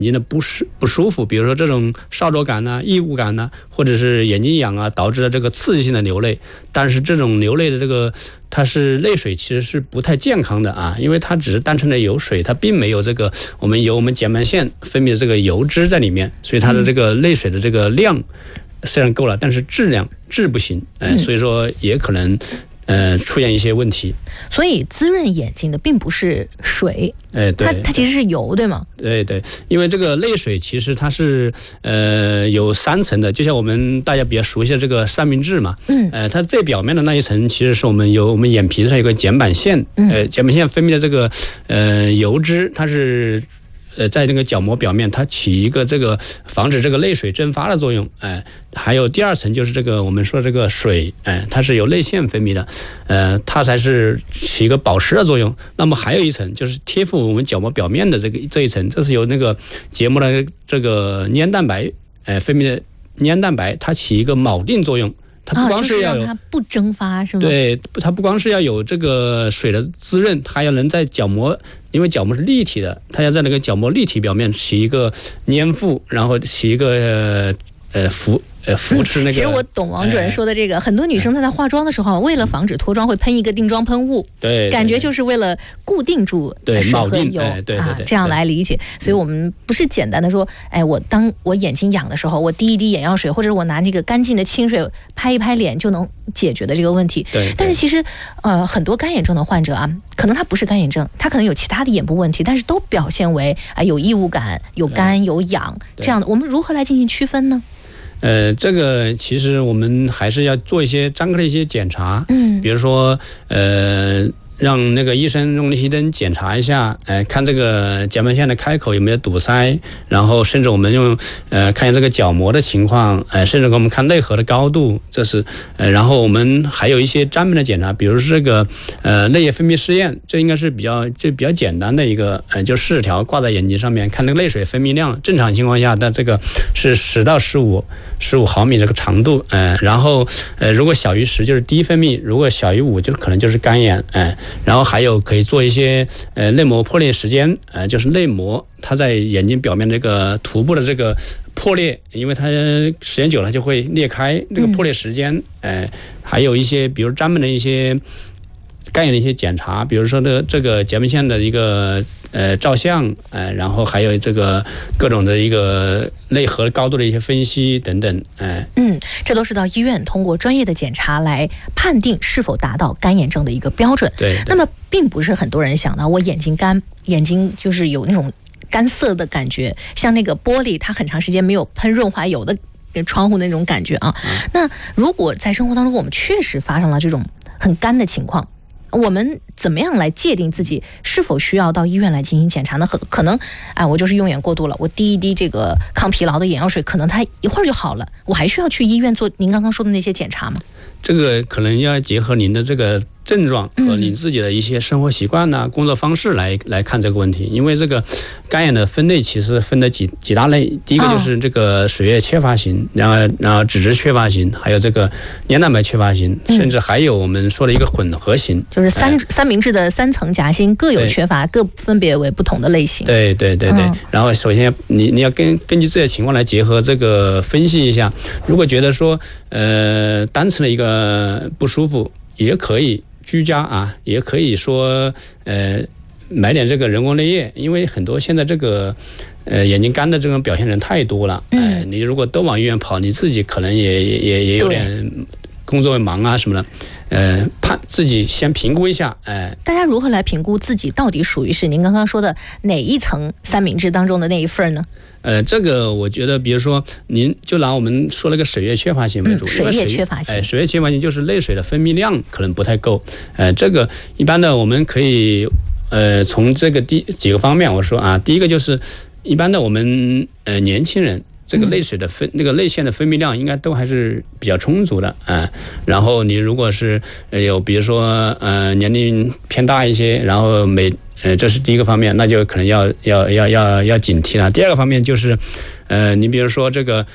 睛的不舒服，比如说这种烧灼感啊、异物感啊，或者是眼睛痒啊，导致了这个刺激性的流泪。但是这种流泪的这个它是泪水，其实是不太健康的啊，因为它只是单纯的有水，它并没有这个我们睑板腺分泌的这个油脂在里面，所以它的这个泪水的这个量虽然够了，但是质不行，所以说也可能出现一些问题。 所以滋润眼睛的并不是水， 对， 它其实是油，对吗？ 对，因为这个泪水其实它是有3层的，就像大家比较熟悉的这个三明治嘛，它最表面的那一层其实是我们眼皮上有个睑板腺，睑板腺分泌的这个油脂，它是在这个角膜表面，它起一个这个防止这个泪水蒸发的作用，还有第2层就是这个我们说这个水，它是由泪腺分泌的，它才是起一个保湿的作用。那么还有一层就是贴附我们角膜表面的这一层，这是由那个结膜的这个粘蛋白，分泌的粘蛋白，它起一个铆定作用。它不光是要就是让它不蒸发，是吗？ 对，它不光是要有这个水的滋润，它要能在角膜，因为角膜是立体的，它要在那个角膜立体表面起一个粘附，然后起一个扶持那个。 其实我懂王主任说的这个，很多女生在化妆的时候，为了防止脱妆，会喷一个定妆喷雾， 对， 感觉就是为了固定住水和油， 对， 这样来理解。所以我们不是简单的说，当我眼睛痒的时候，我滴一滴眼药水，或者我拿那个干净的清水拍一拍脸就能解决的这个问题。 对， 但是其实很多干眼症的患者啊，可能他不是干眼症，他可能有其他的眼部问题，但是都表现为有异物感、有干、有痒这样的。我们如何来进行区分呢？ 这个其实我们还是要做一些专科的一些检查，比如说让那个医生用内灯检查一下，看这个睑板腺的开口有没有堵塞，然后甚至我们用看一下这个角膜的情况，甚至给我们看内核的高度，这是然后我们还有一些专门的检查，比如说这个泪液分泌试验，这应该是比较简单的一个就试条挂在眼睛上面，看那个泪水分泌量，正常情况下的这个是10到15毫米这个长度，然后如果小于10就是低分泌，如果小于5就可能就是干眼，然后还有可以做一些泪膜破裂时间，就是泪膜它在眼睛表面这个涂部的这个破裂，因为它时间久了就会裂开，这个破裂时间，还有一些比如专门的一些干眼的一些检查，比如说这个睑板腺的一个照相，然后还有这个各种的一个内核高度的一些分析等等， 这都是到医院通过专业的检查来判定是否达到干眼症的一个标准。 对。 那么并不是很多人想到我眼睛干，眼睛就是有那种干涩的感觉，像那个玻璃它很长时间没有喷润滑油的窗户那种感觉啊。那如果在生活当中我们确实发生了这种很干的情况，我们怎么样来界定自己是否需要到医院来进行检查呢？可能我就是用眼过度了，我滴一滴这个抗疲劳的眼药水，可能它一会儿就好了，我还需要去医院做您刚刚说的那些检查吗？ 这个可能要结合您的这个症状和你自己的一些生活习惯呐、工作方式来看这个问题。因为这个干眼的分类其实分的几大类，第一个就是这个水液缺乏型，然后脂质缺乏型，还有这个粘蛋白缺乏型，甚至还有我们说的一个混合型， 就是三明治的3层夹心各有缺乏，各分别为不同的类型。 对。然后首先你要根据自己的情况来结合这个分析一下。如果觉得说单纯的一个不舒服，也可以居家啊，也可以说买点这个人工泪液，因为很多现在这个眼睛干的这种表现人太多了，你如果都往医院跑，你自己可能也有点工作忙啊什么的，自己先评估一下， 大家如何来评估自己到底属于是您刚刚说的哪一层三明治当中的那一份呢？ 这个我觉得，比如说您就拿我们说那个水液缺乏型为主， 水液缺乏型， 水液缺乏型就是泪水的分泌量可能不太够，这个一般的我们可以从这个几个方面我说啊，第一个就是一般的我们年轻人。这个泪水的那个泪腺的分泌量应该都还是比较充足的，然后你如果是有比如说年龄偏大一些，然后这是第一个方面，那就可能要警惕了。第二个方面就是你比如说这个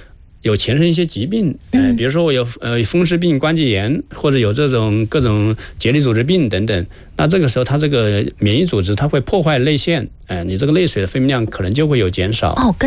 有前身一些疾病，比如说我有风湿病、关节炎，或者有这种各种结缔组织病等等，那这个时候它这个免疫组织它会破坏泪腺，你这个泪水的分泌量可能就会有减少。